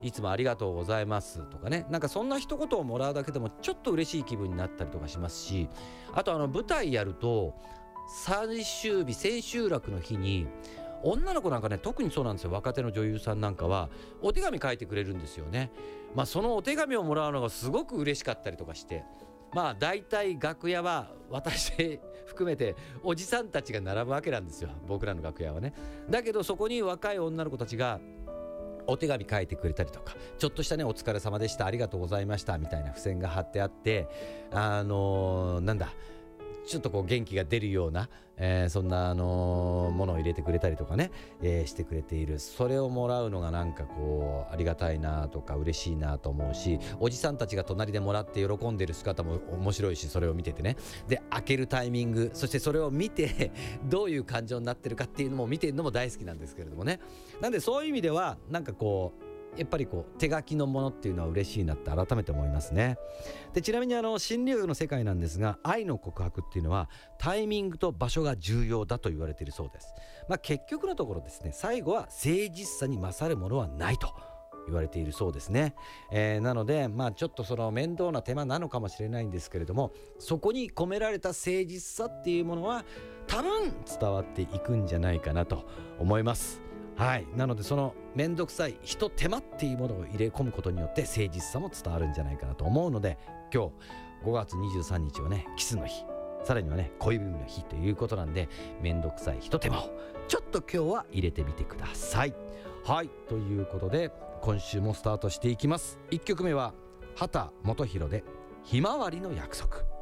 いつもありがとうございますとかね、なんかそんな一言をもらうだけでもちょっと嬉しい気分になったりとかしますし、あと舞台やると最終日千秋楽の日に女の子なんかね、特にそうなんですよ。若手の女優さんなんかはお手紙書いてくれるんですよね。そのお手紙をもらうのがすごく嬉しかったりとかして、大体楽屋は私含めておじさんたちが並ぶわけなんですよ、僕らの楽屋はね。だけどそこに若い女の子たちがお手紙書いてくれたりとか、ちょっとしたね、お疲れ様でした、ありがとうございましたみたいな付箋が貼ってあって、ちょっとこう元気が出るような、そんなものを入れてくれたりとかね、してくれている。それをもらうのがなんかこうありがたいなとか嬉しいなと思うし、おじさんたちが隣でもらって喜んでる姿も面白いし、それを見ててね、で開けるタイミング、そしてそれを見てどういう感情になってるかっていうのも見てるのも大好きなんですけれどもね。なんでそういう意味ではなんかこうやっぱりこう手書きのものっていうのは嬉しいなって改めて思いますね。でちなみに心理学の世界なんですが、愛の告白っていうのはタイミングと場所が重要だと言われているそうです。結局のところですね、最後は誠実さに勝るものはないと言われているそうですね。なのでちょっとその面倒な手間なのかもしれないんですけれども、そこに込められた誠実さっていうものは多分伝わっていくんじゃないかなと思います。はい、なのでそのめんどくさいひと手間っていうものを入れ込むことによって誠実さも伝わるんじゃないかなと思うので、今日5月23日はね、キスの日、さらにはね恋文の日ということなんで、めんどくさいひと手間をちょっと今日は入れてみてください。はい、ということで今週もスタートしていきます。1曲目は秦基博でひまわりの約束。